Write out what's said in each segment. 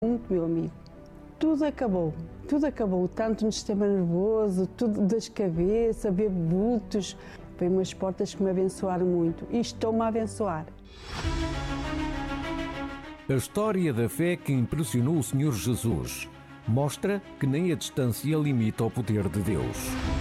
Muito, meu amigo. Tudo acabou, tanto no sistema nervoso, tudo das cabeças, ver bultos. Foi umas portas que me abençoaram muito e estão-me a abençoar. A história da fé que impressionou o Senhor Jesus mostra que nem a distância limita o poder de Deus.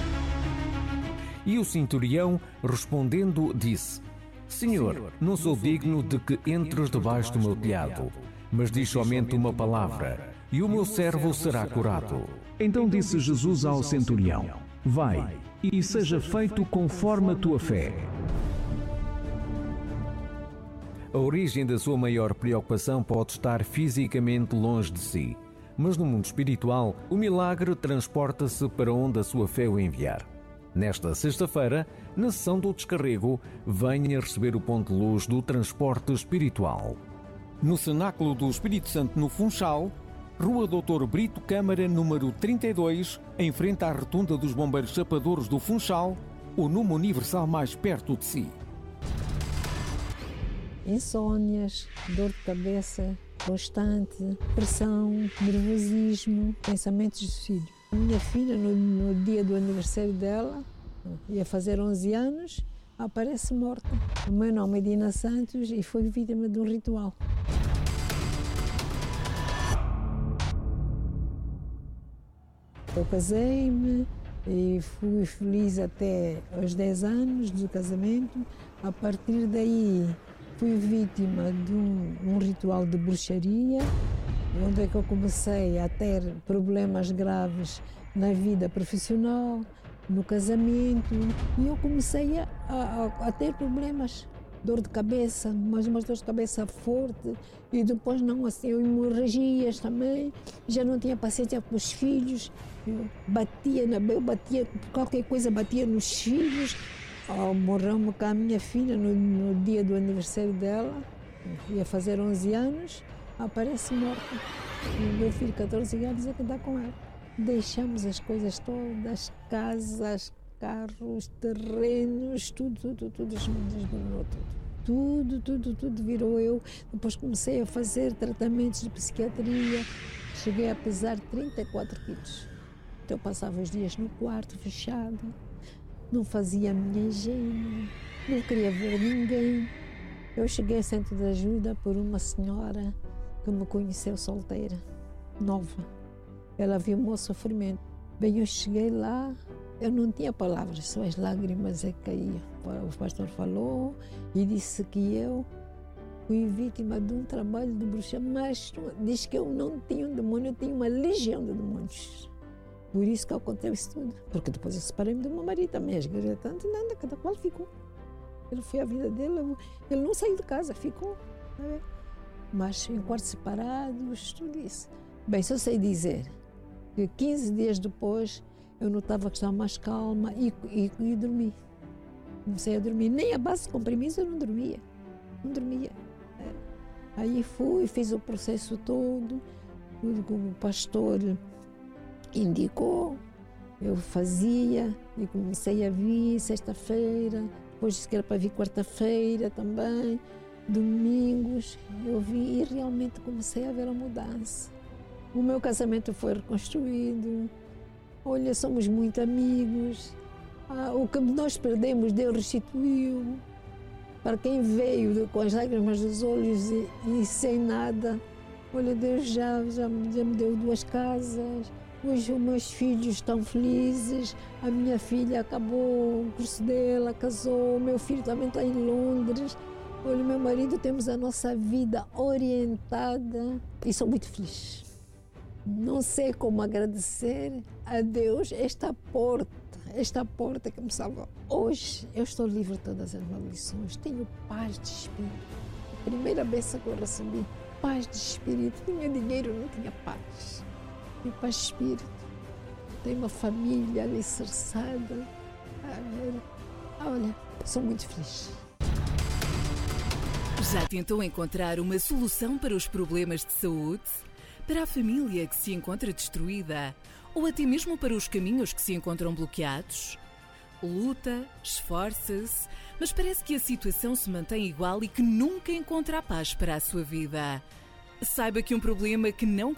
E o centurião, respondendo, disse: Senhor, não sou digno de que entres debaixo do meu telhado, mas diz somente uma palavra, e o meu servo será curado. Então disse Jesus ao centurião: Vai, e seja feito conforme a tua fé. A origem da sua maior preocupação pode estar fisicamente longe de si, mas no mundo espiritual, o milagre transporta-se para onde a sua fé o enviar. Nesta sexta-feira, na sessão do descarrego, venha receber o ponto de luz do transporte espiritual. No Cenáculo do Espírito Santo, no Funchal, Rua Doutor Brito Câmara, número 32, em frente à rotunda dos Bombeiros Chapadores do Funchal, o número universal mais perto de si. Insônias, dor de cabeça constante, pressão, nervosismo, pensamentos de filho. A minha filha, no dia do aniversário dela, ia fazer 11 anos, aparece morta. O meu nome é Dina Santos e foi vítima de um ritual. Eu casei-me e fui feliz até aos 10 anos do casamento. A partir daí fui vítima de um ritual de bruxaria, onde é que eu comecei a ter problemas graves na vida profissional, no casamento, e eu comecei a ter problemas, dor de cabeça, mas uma dor de cabeça forte, e depois não, assim, hemorragias também, já não tinha paciência com os filhos, eu batia, qualquer coisa batia nos filhos. Morreu-me com a minha filha no dia do aniversário dela, ia fazer 11 anos, aparece morta. E o meu filho, 14 anos, é que dá com ela. Deixamos as coisas todas, casas, carros, terrenos, tudo desmoronou tudo. Tudo virou eu. Depois comecei a fazer tratamentos de psiquiatria, cheguei a pesar 34 quilos. Então eu passava os dias no quarto, fechado, não fazia a minha higiene, não queria ver ninguém. Eu cheguei a centro de ajuda por uma senhora que me conheceu solteira, nova. Ela viu o meu sofrimento. Bem, eu cheguei lá, eu não tinha palavras, só as lágrimas é que caíam. O pastor falou e disse que eu fui vítima de um trabalho de bruxa, mas diz que eu não tinha um demônio, eu tinha uma legião de demônios. Por isso que aconteceu tudo. Porque depois eu separei-me do meu marido também, as igrejas tanto, nada, cada qual ficou. Ele foi a vida dele, ele não saiu de casa, ficou. Mas em quartos separados, tudo isso. Bem, só sei dizer que 15 dias depois eu notava que estava mais calma e dormi. Comecei a dormir, nem a base de comprimidos eu não dormia. Aí fiz o processo todo, tudo que o pastor indicou, eu fazia e comecei a vir sexta-feira, depois disse que era para vir quarta-feira também, domingos, eu vi e realmente comecei a ver a mudança. O meu casamento foi reconstruído, olha, somos muito amigos, o que nós perdemos Deus restituiu, para quem veio com as lágrimas dos olhos e sem nada, olha, Deus já me deu 2 casas. Hoje os meus filhos estão felizes, a minha filha acabou o curso dela, casou, o meu filho também está em Londres. Olha, meu marido, temos a nossa vida orientada e sou muito feliz. Não sei como agradecer a Deus esta porta que me salvou. Hoje eu estou livre de todas as maldições, tenho paz de espírito. A primeira bênção que eu recebi, paz de espírito, tinha dinheiro, não tinha paz. E paz de espírito, tenho uma família alicerçada. Olha, sou muito feliz. Já tentou encontrar uma solução para os problemas de saúde? Para a família que se encontra destruída? Ou até mesmo para os caminhos que se encontram bloqueados? Luta, esforça-se, mas parece que a situação se mantém igual e que nunca encontra a paz para a sua vida. Saiba que um problema que não